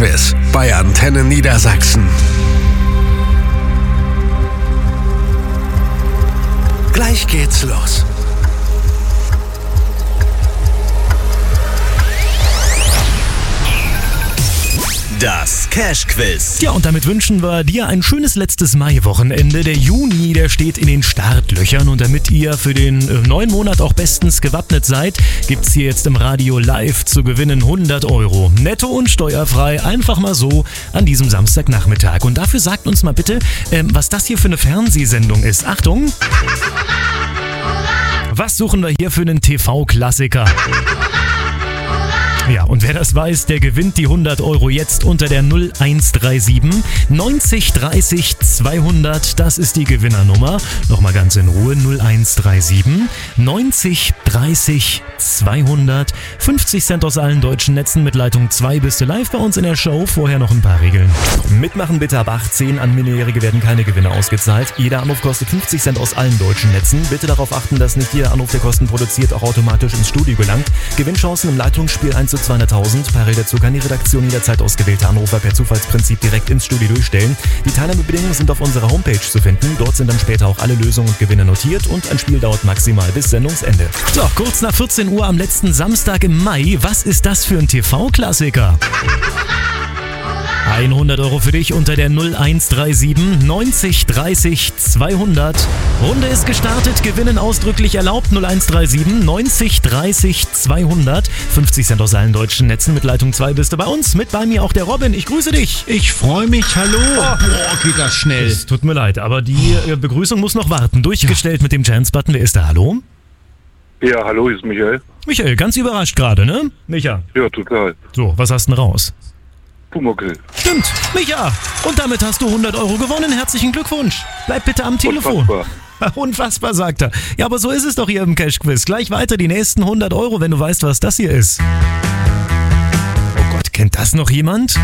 Cash-Quiz bei Antenne Niedersachsen. Gleich geht's los. Das Cash-Quiz. Ja, und damit wünschen wir dir ein schönes letztes Mai-Wochenende. Der Juni, der steht in den Startlöchern. Und damit ihr für den neuen Monat auch bestens gewappnet seid, gibt's hier jetzt im Radio live zu gewinnen 100 Euro. Netto und steuerfrei, einfach mal so an diesem Samstagnachmittag. Und dafür sagt uns mal bitte, was das hier für eine Fernsehsendung ist. Achtung! Was suchen wir hier für einen TV-Klassiker? Ja, und wer das weiß, der gewinnt die 100 Euro jetzt unter der 0137 90 30 200. Das ist die Gewinnernummer. Nochmal ganz in Ruhe. 0137 90 30 200. 50 Cent aus allen deutschen Netzen. Mit Leitung 2 bist du live bei uns in der Show. Vorher noch ein paar Regeln. Mitmachen bitte ab 18. An Minderjährige werden keine Gewinne ausgezahlt. Jeder Anruf kostet 50 Cent aus allen deutschen Netzen. Bitte darauf achten, dass nicht jeder Anruf, der Kosten produziert, auch automatisch ins Studio gelangt. Gewinnchancen im Leitungsspiel 1 zu 200.000. Parallel dazu kann die Redaktion jederzeit ausgewählte Anrufer per Zufallsprinzip direkt ins Studio durchstellen. Die Teilnahmebedingungen sind auf unserer Homepage zu finden. Dort sind dann später auch alle Lösungen und Gewinne notiert und ein Spiel dauert maximal bis Sendungsende. So, kurz nach 14 Uhr am letzten Samstag im Mai. Was ist das für ein TV-Klassiker? 100 Euro für dich unter der 0137 90 30 200. Runde ist gestartet, Gewinnen ausdrücklich erlaubt. 0137 90 30 200. 50 Cent aus allen deutschen Netzen. Mit Leitung 2 bist du bei uns. Mit bei mir auch der Robin. Ich grüße dich. Ich freue mich, hallo. Boah, geht das schnell. Es tut mir leid, aber die Begrüßung muss noch warten. Durchgestellt mit dem Chance-Button. Wer ist da? Hallo? Ja, hallo, hier ist Michael. Michael, ganz überrascht gerade, ne? Micha. Ja, total. So, was hast du denn raus? Pumuckl. Stimmt, Micha. Und damit hast du 100 Euro gewonnen. Herzlichen Glückwunsch. Bleib bitte am Telefon. Unfassbar. Unfassbar, sagt er. Ja, aber so ist es doch hier im Cash-Quiz. Gleich weiter die nächsten 100 Euro, wenn du weißt, was das hier ist. Oh Gott, kennt das noch jemand?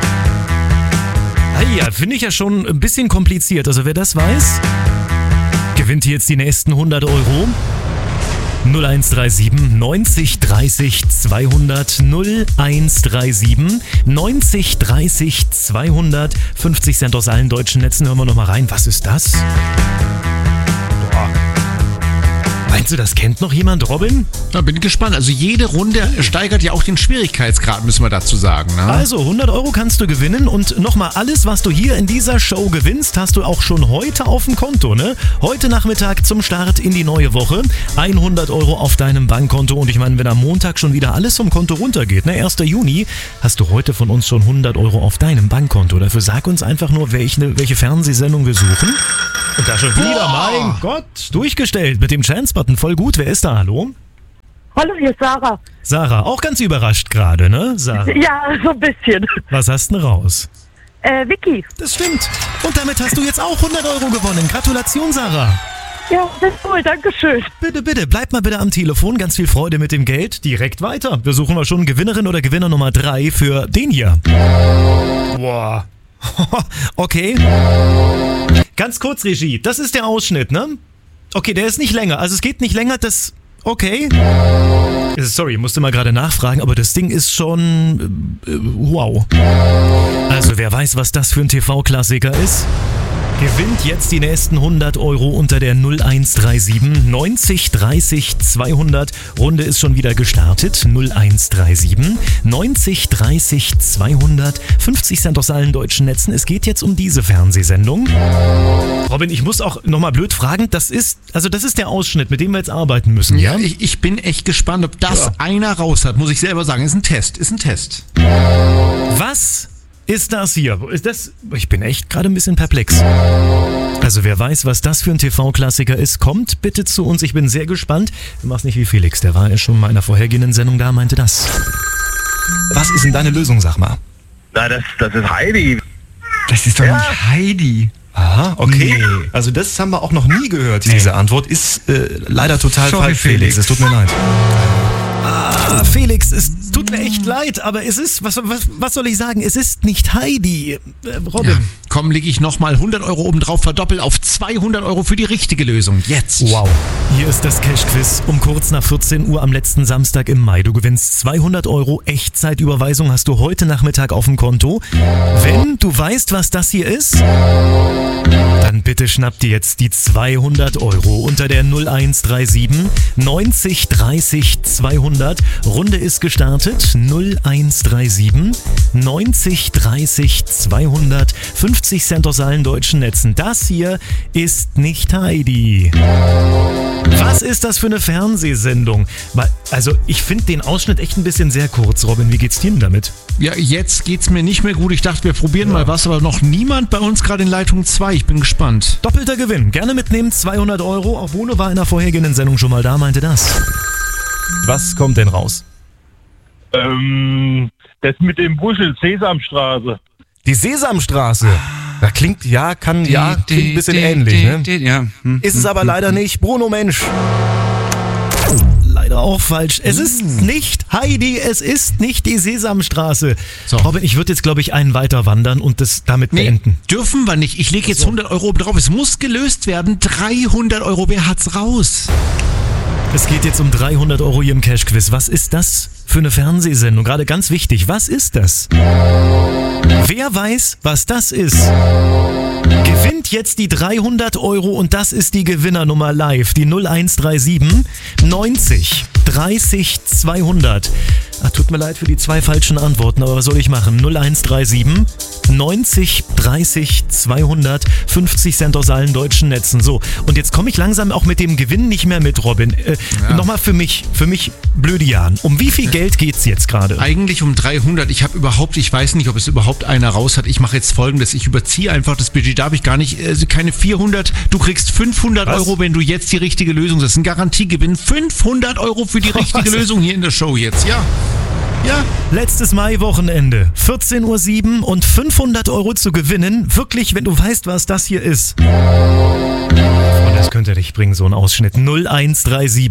Ja, finde ich ja schon ein bisschen kompliziert. Also wer das weiß, gewinnt jetzt die nächsten 100 Euro. 0137 90 30 200 0137 90 30 200. 50 Cent aus allen deutschen Netzen. Hören wir nochmal rein. Was ist das? Boah. Meinst du, das kennt noch jemand, Robin? Da bin ich gespannt. Also jede Runde steigert ja auch den Schwierigkeitsgrad, müssen wir dazu sagen. Ne? Also 100 Euro kannst du gewinnen und nochmal alles, was du hier in dieser Show gewinnst, hast du auch schon heute auf dem Konto. Ne? Heute Nachmittag zum Start in die neue Woche. 100 Euro auf deinem Bankkonto und ich meine, wenn am Montag schon wieder alles vom Konto runtergeht, ne? 1. Juni, hast du heute von uns schon 100 Euro auf deinem Bankkonto. Dafür sag uns einfach nur, welche Fernsehsendung wir suchen. Und da schon wieder, mein Gott, durchgestellt mit dem Chance-Button. Voll gut. Wer ist da? Hallo? Hallo, hier ist Sarah. Sarah, auch ganz überrascht gerade, ne? Sarah. Ja, so ein bisschen. Was hast du denn raus? Vicky. Das stimmt. Und damit hast du jetzt auch 100 Euro gewonnen. Gratulation, Sarah. Ja, das ist cool, danke schön. Bitte, bitte, bleib mal bitte am Telefon. Ganz viel Freude mit dem Geld. Direkt weiter. Wir suchen mal schon Gewinnerin oder Gewinner Nummer 3 für den hier. Boah. Okay. Ganz kurz, Regie. Das ist der Ausschnitt, ne? Okay, der ist nicht länger. Also es geht nicht länger, das... Okay. Sorry, musste mal gerade nachfragen, aber das Ding ist schon... wow. Also wer weiß, was das für ein TV-Klassiker ist? Gewinnt jetzt die nächsten 100 Euro unter der 0137 90 30 200. Runde ist schon wieder gestartet. 0137 90 30 200. 50 Cent aus allen deutschen Netzen. Es geht jetzt um diese Fernsehsendung. Robin, ich muss auch nochmal blöd fragen. Das ist der Ausschnitt, mit dem wir jetzt arbeiten müssen, ja? Ich bin echt gespannt, ob das einer raus hat, muss ich selber sagen. Ist ein Test. Was ist das hier? Ich bin echt gerade ein bisschen perplex. Also wer weiß, was das für ein TV-Klassiker ist, kommt bitte zu uns. Ich bin sehr gespannt. Du machst nicht wie Felix, der war ja schon mal in einer vorhergehenden Sendung da, meinte das. Was ist denn deine Lösung, sag mal? Na, das ist Heidi. Das ist doch nicht Heidi. Aha, okay. Nee. Also das haben wir auch noch nie gehört. Diese Antwort ist leider total falsch, Felix. Es tut mir leid. Felix, es tut mir echt leid, aber es ist, was soll ich sagen, es ist nicht Heidi. Robin. Ja, komm, lege ich nochmal 100 Euro oben drauf, verdoppel auf 200 Euro für die richtige Lösung. Jetzt. Wow. Hier ist das Cash-Quiz um kurz nach 14 Uhr am letzten Samstag im Mai. Du gewinnst 200 Euro Echtzeitüberweisung hast du heute Nachmittag auf dem Konto. Wenn du weißt, was das hier ist, dann bitte schnapp dir jetzt die 200 Euro unter der 0137 90 30 200. Runde ist gestartet. 0137 90 30 200. 50 Cent aus allen deutschen Netzen. Das hier ist nicht Heidi. Was ist das für eine Fernsehsendung? Also ich finde den Ausschnitt echt ein bisschen sehr kurz. Robin, wie geht's dir denn damit? Ja, jetzt geht's mir nicht mehr gut. Ich dachte, wir probieren mal was, aber noch niemand bei uns gerade in Leitung 2. Ich bin gespannt. Doppelter Gewinn. Gerne mitnehmen, 200 Euro. Auch Bono war in der vorhergehenden Sendung schon mal da, meinte das. Was kommt denn raus? Das mit dem Buschel, Sesamstraße. Die Sesamstraße. Da klingt, klingt ein bisschen ähnlich, ne? Ja. Ist es aber leider nicht. Bruno, Mensch. Leider auch falsch. Es ist nicht Heidi, es ist nicht die Sesamstraße. So. Robin, ich würde jetzt, glaube ich, einen weiter wandern und das damit beenden. Dürfen wir nicht. Ich lege jetzt 100 Euro oben drauf. Es muss gelöst werden. 300 Euro. Wer hat's raus? Es geht jetzt um 300 Euro hier im Cash-Quiz. Was ist das für eine Fernsehsendung? Gerade ganz wichtig. Was ist das? Wer weiß, was das ist? Gewinnt jetzt die 300 Euro und das ist die Gewinnernummer live. Die 0137 90 30 200. Tut mir leid für die 2 falschen Antworten, aber was soll ich machen? 0137 90 30 200. 50 Cent aus allen deutschen Netzen. So, und jetzt komme ich langsam auch mit dem Gewinn nicht mehr mit, Robin. Nochmal für mich blöde Jan. Um wie viel Geld geht's jetzt gerade? Eigentlich um 300. Ich weiß nicht, ob es überhaupt einer raus hat. Ich mache jetzt Folgendes. Ich überziehe einfach das Budget. Darf ich gar nicht. Keine 400. Du kriegst 500 Euro, wenn du jetzt die richtige Lösung. Das ist ein Garantiegewinn. 500 Euro für die richtige Lösung hier in der Show jetzt. Ja. Ja. Letztes Mai-Wochenende, 14:07 Uhr und 500 Euro zu gewinnen. Wirklich, wenn du weißt, was das hier ist. Und das könnte dich bringen, so ein Ausschnitt. 0137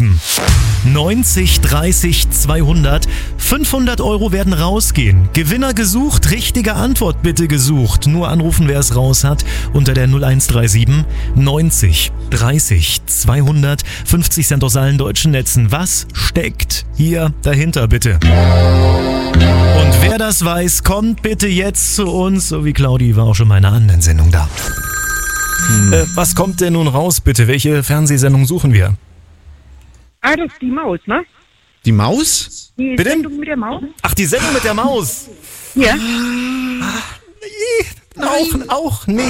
90 30 200. 500 Euro werden rausgehen. Gewinner gesucht, richtige Antwort bitte gesucht. Nur anrufen, wer es raus hat. Unter der 0137 90 30 200. 50 Cent aus allen deutschen Netzen. Was steckt hier dahinter, bitte? Und wer das weiß, kommt bitte jetzt zu uns. So wie Claudi war auch schon mal in einer anderen Sendung da. Was kommt denn nun raus, bitte? Welche Fernsehsendung suchen wir? Das ist die Maus, ne? Die Maus? Die Bitte? Sendung mit der Maus? Ach, die Sendung mit der Maus. Ja. Auch nicht.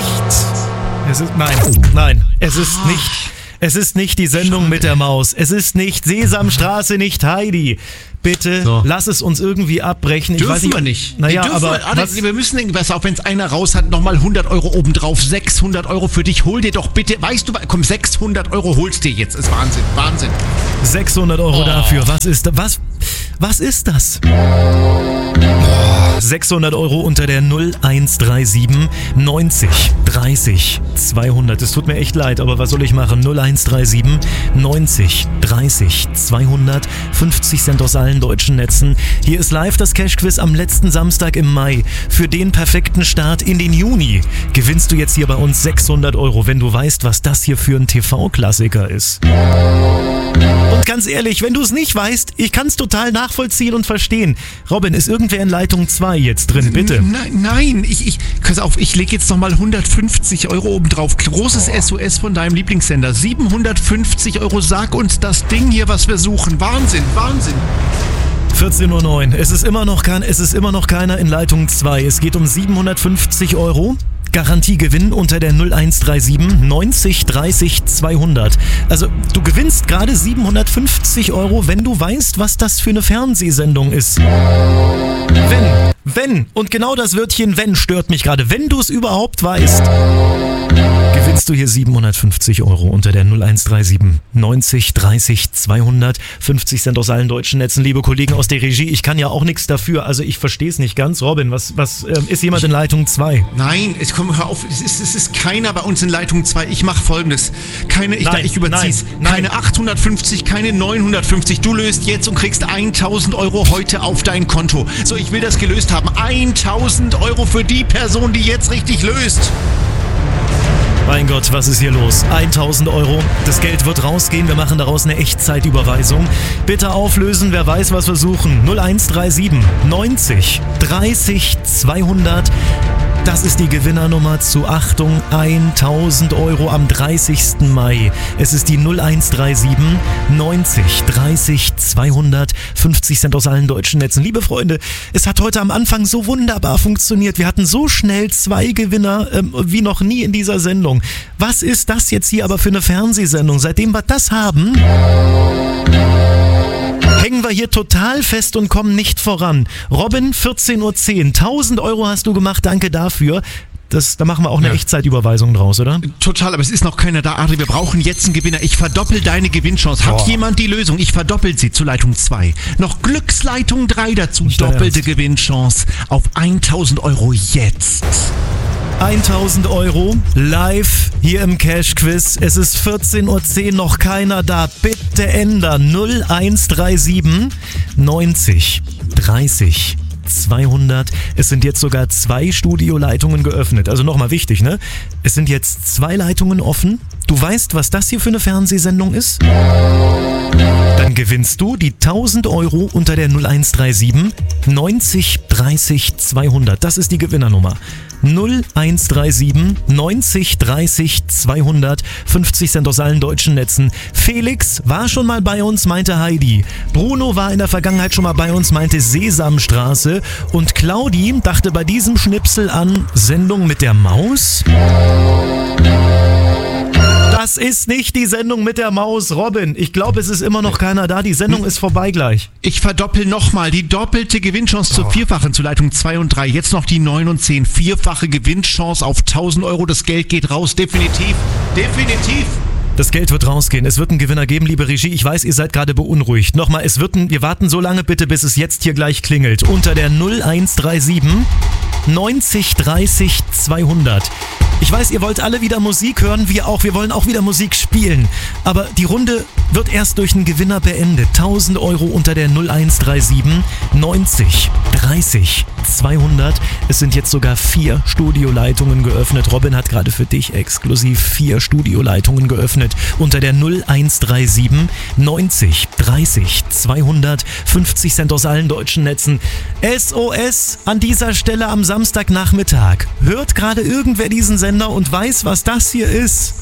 Es ist nicht die Sendung mit der Maus. Es ist nicht Sesamstraße, nicht Heidi. Bitte lass es uns irgendwie abbrechen. Dürfen wir nicht. Naja, aber wir müssen irgendwas, auch wenn es einer raus hat, nochmal 100 Euro obendrauf, 600 Euro für dich. Hol dir doch bitte, weißt du, komm, 600 Euro holst dir jetzt. Ist Wahnsinn. 600 Euro dafür. Was ist das? 600 Euro unter der 0137 90 30 200. Es tut mir echt leid, aber was soll ich machen? 0137 90 30 200. 50 Cent aus allen deutschen Netzen. Hier ist live das Cash-Quiz am letzten Samstag im Mai. Für den perfekten Start in den Juni gewinnst du jetzt hier bei uns 600 Euro, wenn du weißt, was das hier für ein TV-Klassiker ist. Und ganz ehrlich, wenn du es nicht weißt, ich kann es total nachvollziehen und verstehen. Robin, ist irgendwer in Leitung 2 jetzt drin, bitte? Nein, pass auf, ich lege jetzt nochmal 150 Euro oben drauf. Großes SOS von deinem Lieblingssender. 750 Euro, sag uns das Ding hier, was wir suchen. Wahnsinn. 14:09 Uhr. Es ist immer noch keiner in Leitung 2. Es geht um 750 Euro. Garantiegewinn unter der 0137 90 30 200. Also du gewinnst gerade 750 Euro, wenn du weißt, was das für eine Fernsehsendung ist. Wenn, und genau das Wörtchen wenn stört mich gerade. Wenn du es überhaupt weißt, gewinnst gewinnst du hier 750 Euro unter der 0137 90 30 200. 50 Cent aus allen deutschen Netzen. Liebe Kollegen aus der Regie, ich kann ja auch nichts dafür. Also ich verstehe es nicht ganz. Robin, was ist jemand in Leitung 2? Nein, hör auf, es ist keiner bei uns in Leitung 2. Ich mache Folgendes. Ich überzieh's. Keine 850, keine 950. Du löst jetzt und kriegst 1000 Euro heute auf dein Konto. So, ich will das gelöst haben. 1000 Euro für die Person, die jetzt richtig löst. Mein Gott, was ist hier los? 1000 Euro, das Geld wird rausgehen, wir machen daraus eine Echtzeitüberweisung. Bitte auflösen, wer weiß, was wir suchen. 0137 90 30 200. Das ist die Gewinnernummer zu, Achtung, 1000 Euro am 30. Mai. Es ist die 0137 90 30 200. 50 Cent aus allen deutschen Netzen. Liebe Freunde, es hat heute am Anfang so wunderbar funktioniert. Wir hatten so schnell 2 Gewinner wie noch nie in dieser Sendung. Was ist das jetzt hier aber für eine Fernsehsendung? Seitdem wir das haben, hängen wir hier total fest und kommen nicht voran. Robin, 14.10 Uhr. 1000 Euro hast du gemacht, danke dafür. Da machen wir auch eine Echtzeitüberweisung draus, oder? Total, aber es ist noch keiner da. Adri, wir brauchen jetzt einen Gewinner. Ich verdoppel deine Gewinnchance. Hat jemand die Lösung? Ich verdoppel sie zu Leitung 2. Noch Glücksleitung 3 dazu. Doppelte Gewinnchance auf 1000 Euro jetzt. 1000 Euro live hier im Cash Quiz. Es ist 14.10 Uhr, noch keiner da. Bitte ändern. 0137 90 30 200. Es sind jetzt sogar 2 Studioleitungen geöffnet. Also nochmal wichtig, ne? Es sind jetzt 2 Leitungen offen. Du weißt, was das hier für eine Fernsehsendung ist? Dann gewinnst du die 1000 Euro unter der 0137 90 30 200. Das ist die Gewinnernummer. 0137 90 30 200. 50 Cent aus allen deutschen Netzen. Felix war schon mal bei uns, meinte Heidi. Bruno war in der Vergangenheit schon mal bei uns, meinte Sesamstraße. Und Claudi dachte bei diesem Schnipsel an Sendung mit der Maus. Das ist nicht die Sendung mit der Maus, Robin. Ich glaube, es ist immer noch keiner da. Die Sendung ist vorbei gleich. Ich verdoppel nochmal die doppelte Gewinnchance zur Vierfachen zu Leitung 2 und 3. Jetzt noch die 9 und 10. Vierfache Gewinnchance auf 1000 Euro. Das Geld geht raus. Definitiv. Definitiv. Das Geld wird rausgehen. Es wird einen Gewinner geben, liebe Regie. Ich weiß, ihr seid gerade beunruhigt. Nochmal, wir warten so lange bitte, bis es jetzt hier gleich klingelt. Unter der 0137 90 30 200. Ich weiß, ihr wollt alle wieder Musik hören, wir auch. Wir wollen auch wieder Musik spielen. Aber die Runde wird erst durch einen Gewinner beendet. 1000 Euro unter der 0137 90 30 200. Es sind jetzt sogar 4 Studioleitungen geöffnet. Robin hat gerade für dich exklusiv 4 Studioleitungen geöffnet. Unter der 0137 90 30 200. 50 Cent aus allen deutschen Netzen. SOS an dieser Stelle am Samstagnachmittag. Hört gerade irgendwer diesen Sender und weiß, was das hier ist?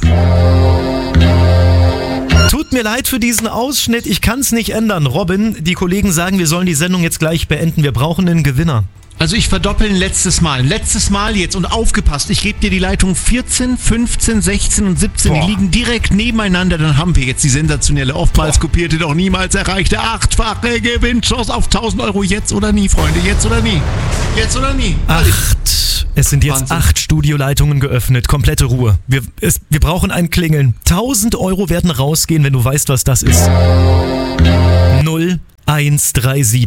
Tut mir leid für diesen Ausschnitt, ich kann es nicht ändern. Robin, die Kollegen sagen, wir sollen die Sendung jetzt gleich beenden. Wir brauchen einen Gewinner. Also ich verdoppel letztes Mal jetzt und aufgepasst, ich gebe dir die Leitung 14, 15, 16 und 17, die liegen direkt nebeneinander, dann haben wir jetzt die sensationelle, oftmals kopierte, doch niemals erreichte 8-fache Gewinnchance auf 1000 Euro, jetzt oder nie, Freunde, jetzt oder nie, jetzt oder nie. 8, es sind jetzt Wahnsinn. 8 Studioleitungen geöffnet, komplette Ruhe, wir brauchen ein Klingeln, 1000 Euro werden rausgehen, wenn du weißt, was das ist. 0137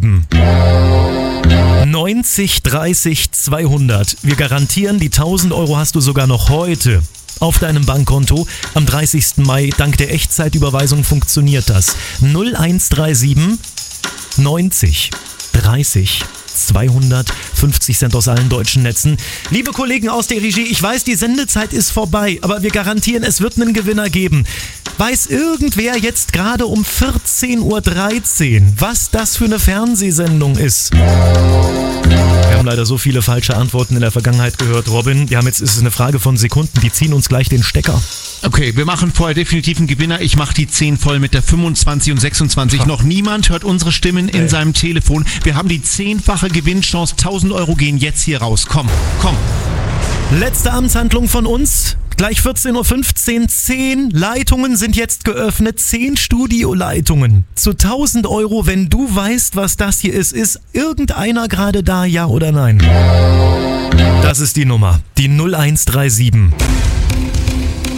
90 30 200. Wir garantieren, die 1000 Euro hast du sogar noch heute auf deinem Bankkonto. Am 30. Mai, dank der Echtzeitüberweisung, funktioniert das. 0137 90 30 200. 50 Cent aus allen deutschen Netzen. Liebe Kollegen aus der Regie, ich weiß, die Sendezeit ist vorbei, aber wir garantieren, es wird einen Gewinner geben. Weiß irgendwer jetzt gerade um 14.13 Uhr, was das für eine Fernsehsendung ist? Wir haben leider so viele falsche Antworten in der Vergangenheit gehört, Robin. Es ist eine Frage von Sekunden, die ziehen uns gleich den Stecker. Okay, wir machen vorher definitiv einen Gewinner. Ich mache die 10 voll mit der 25 und 26. Noch niemand hört unsere Stimmen in seinem Telefon. Wir haben die 10-fache Gewinnchance. 1000 Euro gehen jetzt hier raus. Komm. Letzte Amtshandlung von uns. Gleich 14.15 Uhr. 10 Leitungen sind jetzt geöffnet. 10 Studioleitungen. Zu 1000 Euro, wenn du weißt, was das hier ist. Ist irgendeiner gerade da, ja oder nein? Das ist die Nummer. Die 0137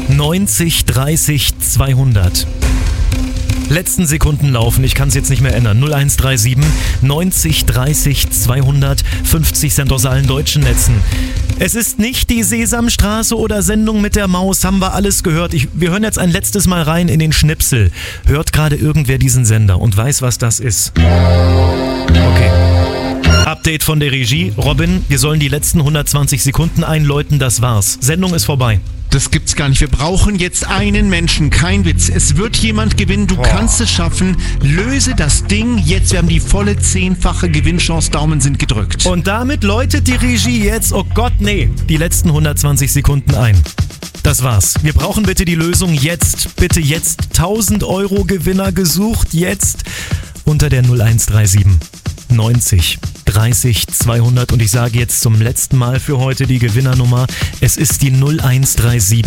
90 30 200. Letzten Sekunden laufen, ich kann es jetzt nicht mehr ändern. 0137 90 30 200, 50 Cent aus allen deutschen Netzen. Es ist nicht die Sesamstraße oder Sendung mit der Maus, haben wir alles gehört. Wir hören jetzt ein letztes Mal rein in den Schnipsel. Hört gerade irgendwer diesen Sender und weiß, was das ist? Okay. Update von der Regie. Robin, wir sollen die letzten 120 Sekunden einläuten, das war's. Sendung ist vorbei. Das gibt's gar nicht. Wir brauchen jetzt einen Menschen. Kein Witz. Es wird jemand gewinnen. Du kannst es schaffen. Löse das Ding jetzt. Wir haben die volle 10-fache Gewinnchance. Daumen sind gedrückt. Und damit läutet die Regie jetzt, oh Gott, nee, die letzten 120 Sekunden ein. Das war's. Wir brauchen bitte die Lösung jetzt. Bitte jetzt. 1000 Euro Gewinner gesucht. Jetzt unter der 0137 90 30 200 und ich sage jetzt zum letzten Mal für heute die Gewinnernummer. Es ist die 0137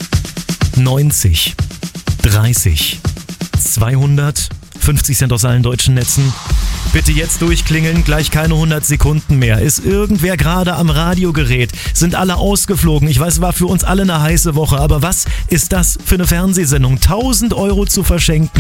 90 30 200, 50 Cent aus allen deutschen Netzen. Bitte jetzt durchklingeln, gleich keine 100 Sekunden mehr. Ist irgendwer gerade am Radiogerät? Sind alle ausgeflogen? Ich weiß, war für uns alle eine heiße Woche, aber was ist das für eine Fernsehsendung? 1000 Euro zu verschenken.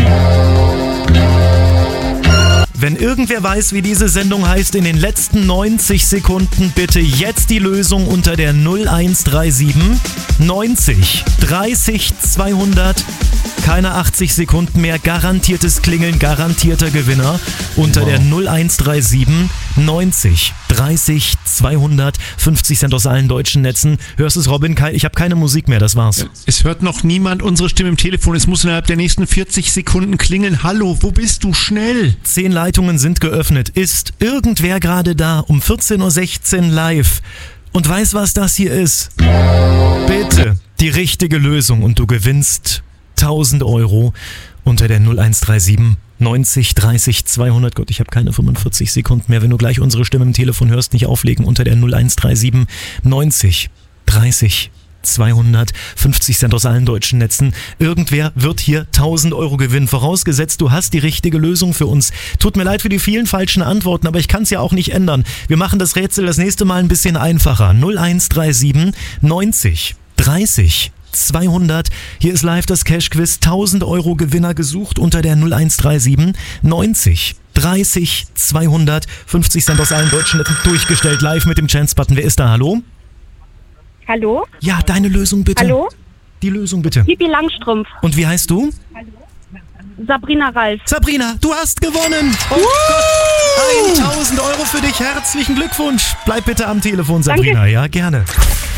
Wenn irgendwer weiß, wie diese Sendung heißt, in den letzten 90 Sekunden bitte jetzt die Lösung unter der 0137 90 30 200. Keine 80 Sekunden mehr, garantiertes Klingeln, garantierter Gewinner unter der 0137 90 30 200, 50 Cent aus allen deutschen Netzen. Hörst du es, Robin? Ich habe keine Musik mehr, das war's. Es hört noch niemand unsere Stimme im Telefon. Es muss innerhalb der nächsten 40 Sekunden klingeln. Hallo, wo bist du? Schnell! 10 Leitungen sind geöffnet. Ist irgendwer gerade da um 14.16 Uhr live und weiß, was das hier ist? Bitte die richtige Lösung und du gewinnst 1000 Euro unter der 0137 90 30 200. Gott, ich habe keine 45 Sekunden mehr. Wenn du gleich unsere Stimme im Telefon hörst, nicht auflegen unter der 0137 90 30 200, 50 Cent aus allen deutschen Netzen. Irgendwer wird hier 1000 Euro gewinnen. Vorausgesetzt, du hast die richtige Lösung für uns. Tut mir leid für die vielen falschen Antworten, aber ich kann es ja auch nicht ändern. Wir machen das Rätsel das nächste Mal ein bisschen einfacher. 0137 90 30 200. Hier ist live das Cash-Quiz. 1000 Euro Gewinner gesucht unter der 0137 90 30 200. 50 Cent aus allen deutschen Netzen durchgestellt live mit dem Chance-Button. Wer ist da? Hallo? Hallo? Ja, deine Lösung bitte. Hallo? Die Lösung bitte. Pippi Langstrumpf. Und wie heißt du? Sabrina Ralf. Sabrina, du hast gewonnen. Oh Gott, 1000 Euro für dich. Herzlichen Glückwunsch. Bleib bitte am Telefon, Sabrina. Danke. Ja, gerne.